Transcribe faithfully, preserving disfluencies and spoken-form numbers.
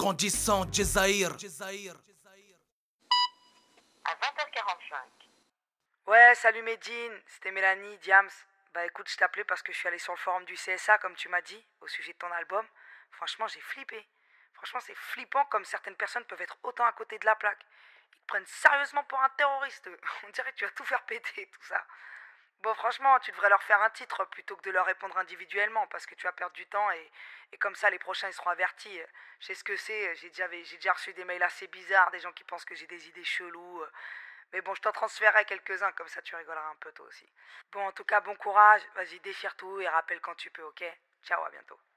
grandissant, Djezaïr. À vingt heures quarante-cinq. Ouais, salut Medine, c'était Mélanie, Diams. Bah écoute, je t'appelais parce que je suis allé sur le forum du C S A, comme tu m'as dit, au sujet de ton album. Franchement, j'ai flippé. Franchement, c'est flippant comme certaines personnes peuvent être autant à côté de la plaque. Ils te prennent sérieusement pour un terroriste. On dirait que tu vas tout faire péter, tout ça. Bon, franchement, tu devrais leur faire un titre plutôt que de leur répondre individuellement parce que tu vas perdre du temps et, et comme ça, les prochains, ils seront avertis. Je sais ce que c'est, j'ai déjà, j'ai déjà reçu des mails assez bizarres, des gens qui pensent que j'ai des idées cheloues. Mais bon, je t'en transférerai quelques-uns, comme ça tu rigoleras un peu toi aussi. Bon, en tout cas, bon courage, vas-y, déchire tout et rappelle quand tu peux, ok? Ciao, à bientôt.